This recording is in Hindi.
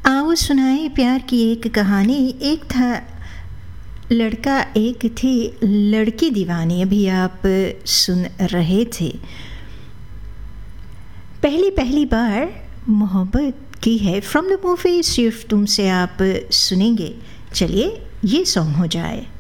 आओ सुनाए प्यार की एक कहानी। एक था लड़का, एक थी लड़की दीवानी। अभी आप सुन रहे थे। पहली पहली बार मोहब्बत की है फ्रॉम द मूवी सिर्फ तुमसे आप सुनेंगे। चलिए ये सॉन्ग हो जाए।